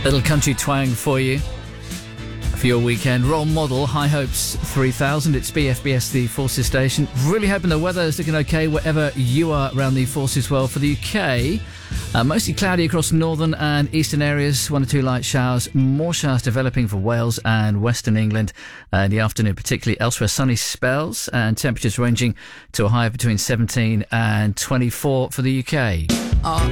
Little country twang for you for your weekend. Role Model, High Hopes 3000. It's BFBS, the Forces station. Really hoping the weather is looking okay wherever you are around the Forces world. For the UK, mostly cloudy across northern and eastern areas. 1 or 2 light showers. More showers developing for Wales and Western England in the afternoon, particularly elsewhere. Sunny spells and temperatures ranging to a high of between 17 and 24 for the UK.